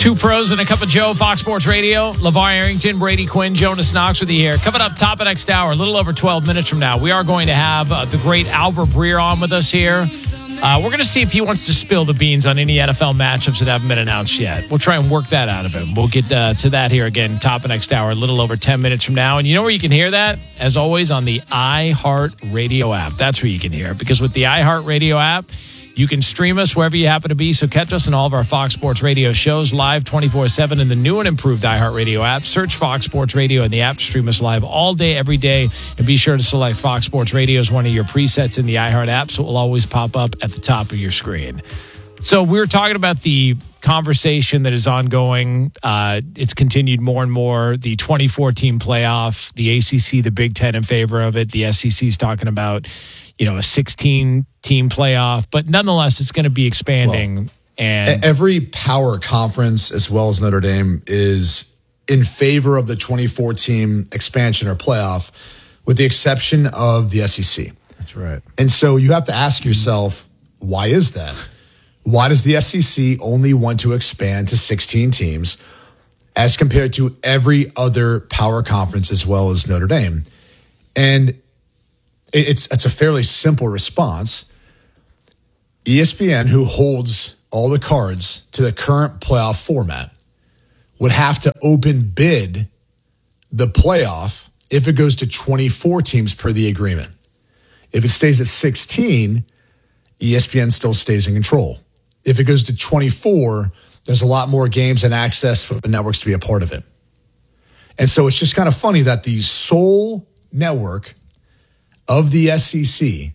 Two pros and a cup of Joe, Fox Sports Radio. LeVar Arrington, Brady Quinn, Jonas Knox with you here. Coming up top of next hour, a little over 12 minutes from now, we are going to have the great Albert Breer on with us here. We're going to see if he wants to spill the beans on any NFL matchups that haven't been announced yet. We'll try and work that out of him. We'll get to that here again, top of next hour, a little over 10 minutes from now. And you know where you can hear that? As always, on the iHeartRadio app. That's where you can hear it. Because with the iHeartRadio app, you can stream us wherever you happen to be. So catch us in all of our Fox Sports Radio shows live 24/7 in the new and improved iHeartRadio app. Search Fox Sports Radio in the app. Stream us live all day, every day. And be sure to select Fox Sports Radio as one of your presets in the iHeart app, so it will always pop up at the top of your screen. So we were talking about the conversation that is ongoing. It's continued more and more. The 24-team playoff, the ACC, the Big Ten in favor of it. The SEC is talking about, a 16-team playoff. But nonetheless, it's going to be expanding. Well, and every power conference, as well as Notre Dame, is in favor of the 24-team expansion or playoff, with the exception of the SEC. That's right. And so you have to ask yourself, why is that? Why does the SEC only want to expand to 16 teams as compared to every other power conference as well as Notre Dame? And it's a fairly simple response. ESPN, who holds all the cards to the current playoff format, would have to open bid the playoff if it goes to 24 teams per the agreement. If it stays at 16, ESPN still stays in control. If it goes to 24, there's a lot more games and access for the networks to be a part of it. And so it's just kind of funny that the sole network of the SEC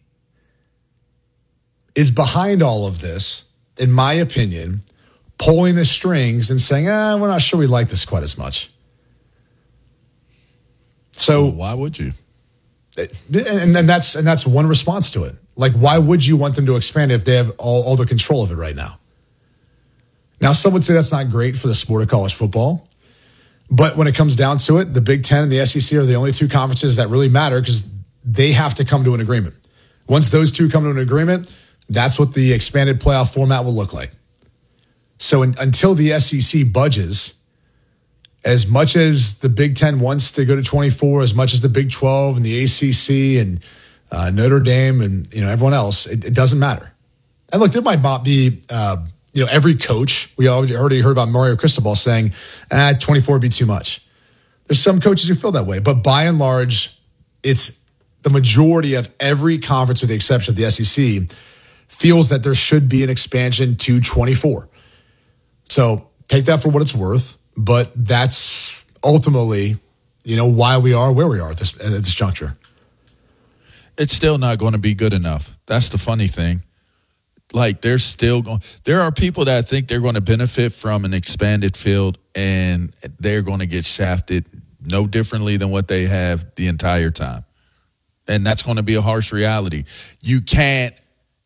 is behind all of this, in my opinion, pulling the strings and saying, we're not sure we like this quite as much. So why would you? And that's one response to it. Like, why would you want them to expand if they have all the control of it right now? Now, some would say that's not great for the sport of college football. But when it comes down to it, the Big Ten and the SEC are the only two conferences that really matter because they have to come to an agreement. Once those two come to an agreement, that's what the expanded playoff format will look like. So until the SEC budges, as much as the Big Ten wants to go to 24, as much as the Big 12 and the ACC and Notre Dame and everyone else, it doesn't matter. And look, there might not be every coach. We already heard about Mario Cristobal saying 24 would be too much. There's some coaches who feel that way, but by and large, it's the majority of every conference, with the exception of the SEC, feels that there should be an expansion to 24. So take that for what it's worth, but that's ultimately, why we are where we are at this juncture. It's still not going to be good enough. That's the funny thing. Like, there are people that think they're going to benefit from an expanded field, and they're going to get shafted no differently than what they have the entire time. And that's going to be a harsh reality. You cannot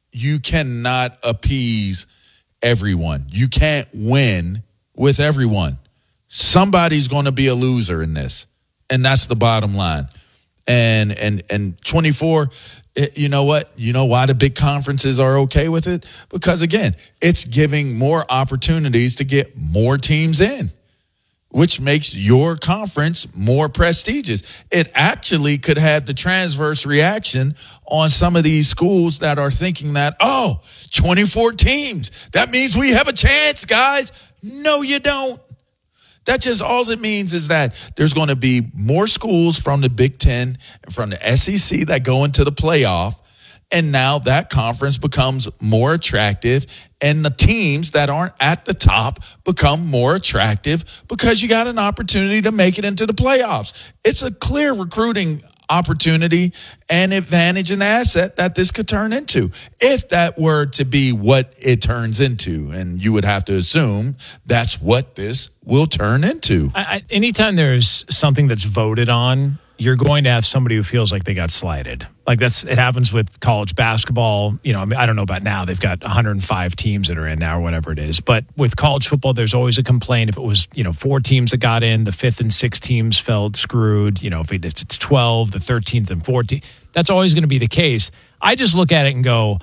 appease everyone. You can't win with everyone. Somebody's going to be a loser in this. And that's the bottom line. And 24, you know what? You know why the big conferences are okay with it? Because, again, it's giving more opportunities to get more teams in, which makes your conference more prestigious. It actually could have the transverse reaction on some of these schools that are thinking that, 24 teams, that means we have a chance, guys. No, you don't. That just all it means is that there's going to be more schools from the Big Ten and from the SEC that go into the playoff. And now that conference becomes more attractive, and the teams that aren't at the top become more attractive because you got an opportunity to make it into the playoffs. It's a clear recruiting opportunity and advantage and asset that this could turn into, if that were to be what it turns into. And you would have to assume that's what this will turn into. Anytime there's something that's voted on, you're going to have somebody who feels like they got slighted. Like it happens with college basketball. I don't know about now. They've got 105 teams that are in now or whatever it is. But with college football, there's always a complaint. If it was, 4 teams that got in, the 5th and 6th teams felt screwed. If it's 12, the 13th and 14th, that's always going to be the case. I just look at it and go,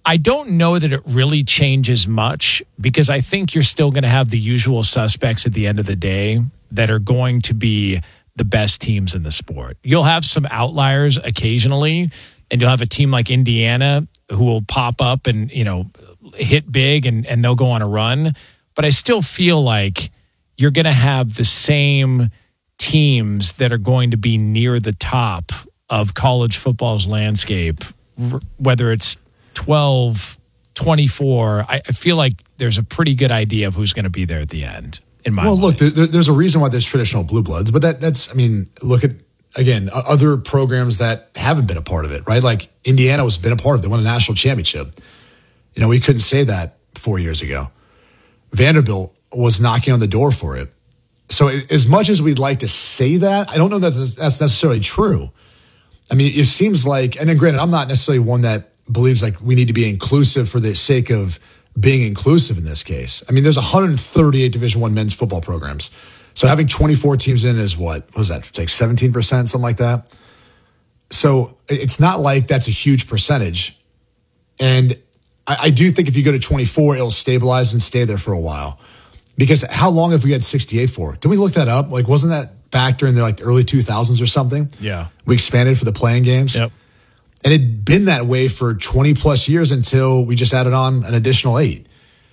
I don't know that it really changes much because I think you're still going to have the usual suspects at the end of the day that are going to be the best teams in the sport. You'll have some outliers occasionally, and you'll have a team like Indiana who will pop up and, hit big and they'll go on a run. But I still feel like you're going to have the same teams that are going to be near the top of college football's landscape, whether it's 12, 24. I feel like there's a pretty good idea of who's going to be there at the end. In my mind. Look, there's a reason why there's traditional blue bloods, but look at, again, other programs that haven't been a part of it, right? Like Indiana has been a part of it. They won a national championship. We couldn't say that 4 years ago. Vanderbilt was knocking on the door for it. So as much as we'd like to say that, I don't know that that's necessarily true. I mean, it seems like, and then granted, I'm not necessarily one that believes like we need to be inclusive for the sake of being inclusive in this case. I mean, there's 138 Division I men's football programs. So having 24 teams in is what was that? It's like 17%, something like that. So it's not like that's a huge percentage. And I do think if you go to 24, it'll stabilize and stay there for a while. Because how long have we had 68 for? Didn't we look that up? Like, wasn't that back during the early 2000s or something? Yeah. We expanded for the playing games. Yep. And it'd been that way for 20 plus years until we just added on an additional 8.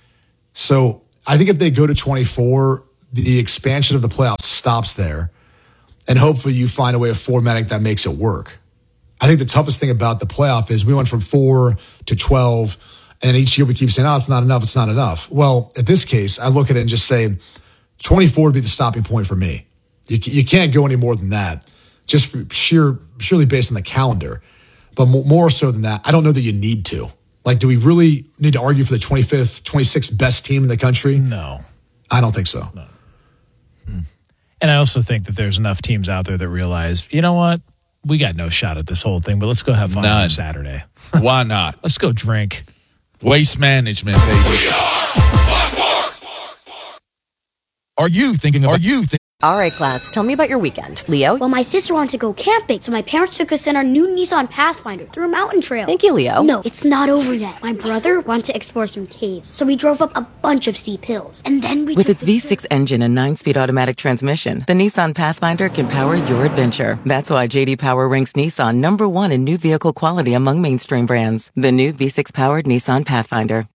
So I think if they go to 24, the expansion of the playoffs stops there. And hopefully you find a way of formatting that makes it work. I think the toughest thing about the playoff is we went from 4 to 12, and each year we keep saying, it's not enough, it's not enough. Well, in this case, I look at it and just say 24 would be the stopping point for me. You can't go any more than that, just surely based on the calendar. But more so than that, I don't know that you need to. Like, do we really need to argue for the 25th, 26th best team in the country? No. I don't think so. No. And I also think that there's enough teams out there that realize, you know what? We got no shot at this whole thing, but let's go have fun on Saturday. Why not? Let's go drink. Waste management, baby. Are you thinking about All right, class, tell me about your weekend. Leo? Well, my sister wanted to go camping, so my parents took us in our new Nissan Pathfinder through a mountain trail. Thank you, Leo. No, it's not over yet. My brother wanted to explore some caves, so we drove up a bunch of steep hills. And then we With its V6 engine and 9-speed automatic transmission, the Nissan Pathfinder can power your adventure. That's why J.D. Power ranks Nissan #1 in new vehicle quality among mainstream brands. The new V6-powered Nissan Pathfinder.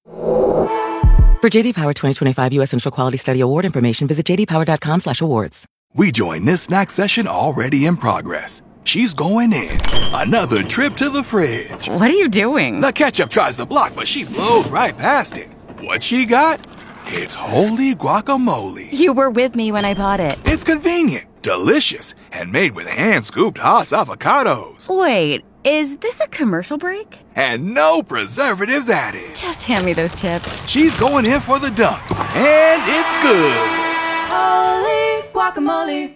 For J.D. Power 2025 U.S. Central Quality Study Award information, visit jdpower.com/awards. We join this snack session already in progress. She's going in. Another trip to the fridge. What are you doing? The ketchup tries to block, but she blows right past it. What she got? It's holy guacamole. You were with me when I bought it. It's convenient, delicious, and made with hand-scooped Haas avocados. Wait, is this a commercial break? And no preservatives added. Just hand me those chips. She's going in for the dunk. And it's good. Holy guacamole.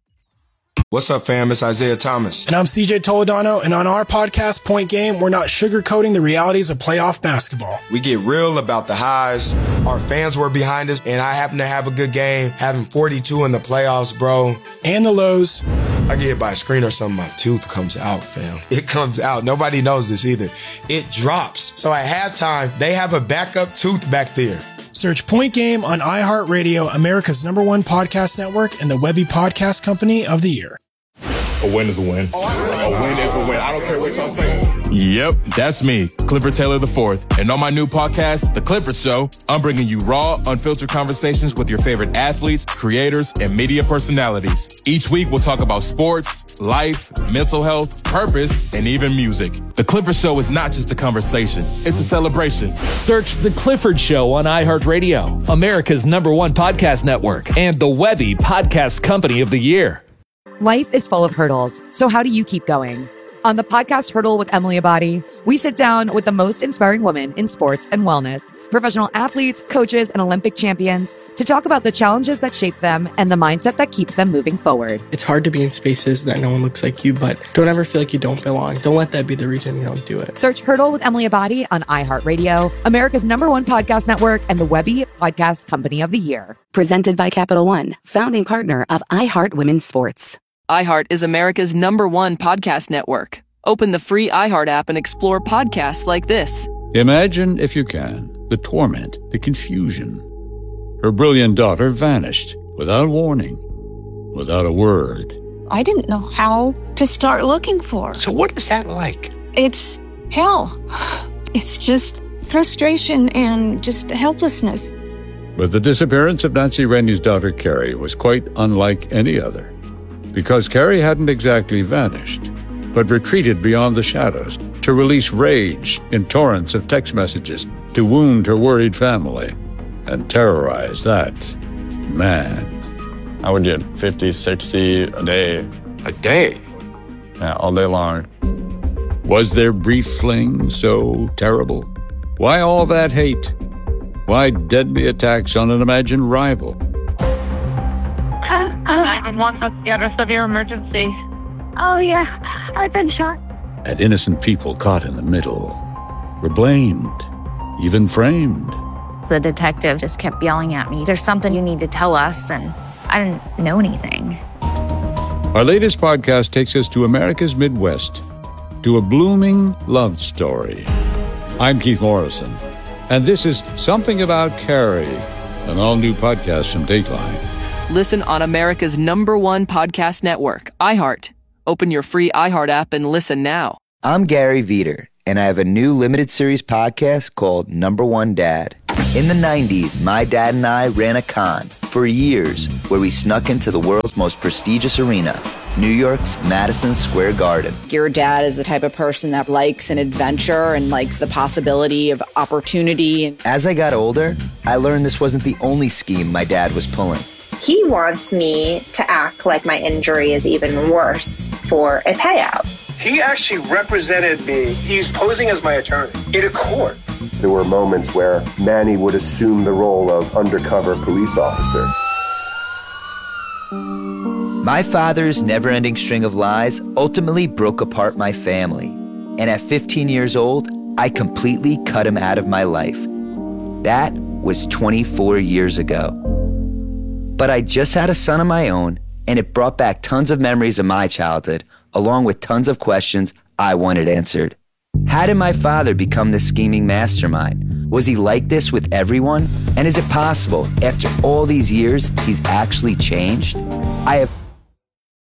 What's up, fam? It's Isaiah Thomas. And I'm CJ Toledano, and on our podcast, Point Game, we're not sugarcoating the realities of playoff basketball. We get real about the highs. Our fans were behind us, and I happen to have a good game, having 42 in the playoffs, bro. And the lows. I get hit by a screen or something, my tooth comes out, fam. It comes out. Nobody knows this either. It drops. So at halftime, they have a backup tooth back there. Search Point Game on iHeartRadio, America's #1 podcast network, and the Webby Podcast Company of the Year. A win is a win. A win is a win. I don't care what y'all say. Yep, that's me, Clifford Taylor IV. And on my new podcast, The Clifford Show, I'm bringing you raw, unfiltered conversations with your favorite athletes, creators, and media personalities. Each week, we'll talk about sports, life, mental health, purpose, and even music. The Clifford Show is not just a conversation, it's a celebration. Search The Clifford Show on iHeartRadio, America's #1 podcast network, and the Webby Podcast Company of the Year. Life is full of hurdles, so how do you keep going? On the podcast Hurdle with Emily Abadi, we sit down with the most inspiring women in sports and wellness, professional athletes, coaches, and Olympic champions to talk about the challenges that shape them and the mindset that keeps them moving forward. It's hard to be in spaces that no one looks like you, but don't ever feel like you don't belong. Don't let that be the reason you don't do it. Search Hurdle with Emily Abadi on iHeartRadio, America's #1 podcast network, and the Webby Podcast Company of the Year. Presented by Capital One, founding partner of iHeart Women's Sports. iHeart is America's #1 podcast network. Open the free iHeart app and explore podcasts like this. Imagine, if you can, the torment, the confusion. Her brilliant daughter vanished without warning, without a word. I didn't know how to start looking for her. So what is that like? It's hell. It's just frustration and just helplessness. But the disappearance of Nancy Rainey's daughter, Carrie, was quite unlike any other. Because Carrie hadn't exactly vanished, but retreated beyond the shadows to release rage in torrents of text messages to wound her worried family and terrorize that man. I would get 50, 60 a day. A day? Yeah, all day long. Was their brief fling so terrible? Why all that hate? Why deadly attacks on an imagined rival? 911, what's the address of your emergency? Oh, yeah, I've been shot. And innocent people caught in the middle were blamed, even framed. The detective just kept yelling at me, "There's something you need to tell us," and I didn't know anything. Our latest podcast takes us to America's Midwest, to a blooming love story. I'm Keith Morrison, and this is Something About Carrie, an all-new podcast from Dateline. Listen on America's #1 podcast network, iHeart. Open your free iHeart app and listen now. I'm Gary Veter, and I have a new limited series podcast called #1 Dad. In the 90s, my dad and I ran a con for years where we snuck into the world's most prestigious arena, New York's Madison Square Garden. Your dad is the type of person that likes an adventure and likes the possibility of opportunity. As I got older, I learned this wasn't the only scheme my dad was pulling. He wants me to act like my injury is even worse for a payout. He actually represented me. He's posing as my attorney in a court. There were moments where Manny would assume the role of undercover police officer. My father's never-ending string of lies ultimately broke apart my family. And at 15 years old, I completely cut him out of my life. That was 24 years ago. But I just had a son of my own, and it brought back tons of memories of my childhood, along with tons of questions I wanted answered. How did my father become this scheming mastermind? Was he like this with everyone? And is it possible, after all these years, he's actually changed? I have